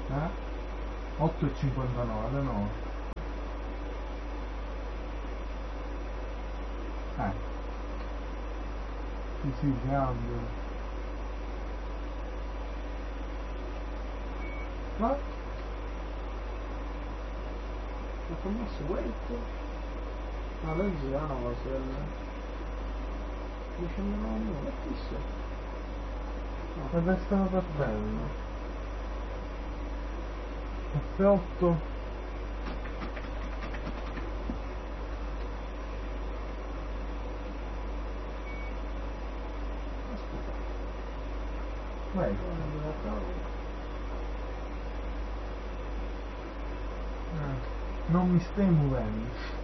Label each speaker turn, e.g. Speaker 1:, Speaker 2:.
Speaker 1: 8,59 no. Sì, cambia. Ma? La famosa wait? No, leggi la cosa. Dice no, è fisso. No. Dove stavo partendo? F8. Vai. Non mi stai muovendo.